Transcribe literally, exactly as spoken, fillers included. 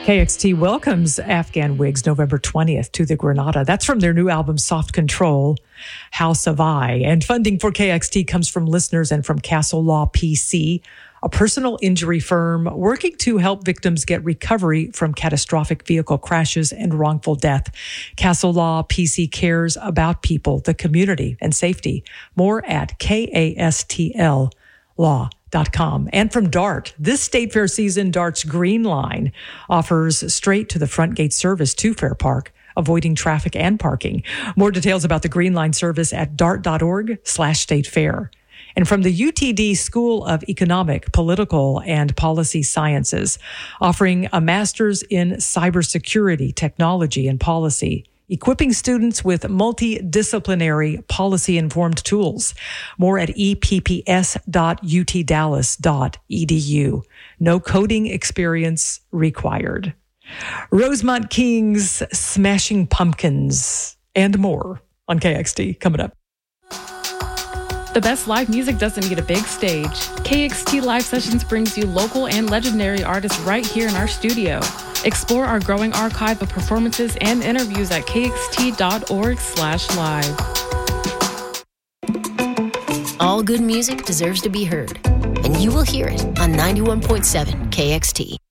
K X T welcomes Afghan Wigs November twentieth to the Granada. That's from their new album, Soft Control, House of I. And funding for K X T comes from listeners and from Castle Law P C, a personal injury firm working to help victims get recovery from catastrophic vehicle crashes and wrongful death. Castle Law P C cares about people, the community, and safety. More at K A S T L law dot com. And from DART, this State Fair season, DART's Green Line offers straight to the front gate service to Fair Park, avoiding traffic and parking. More details about the Green Line service at dart.org slash state fair. And from the U T D School of Economic, Political, and Policy Sciences, offering a master's in cybersecurity, technology, and policy, equipping students with multidisciplinary policy-informed tools. More at e p p s dot u t dallas dot e d u. No coding experience required. Rosemont Kings, Smashing Pumpkins, and more on K X T coming up. The best live music doesn't need a big stage. K X T Live Sessions brings you local and legendary artists right here in our studio. Explore our growing archive of performances and interviews at kxt.org slash live. All good music deserves to be heard, and you will hear it on ninety-one point seven K X T.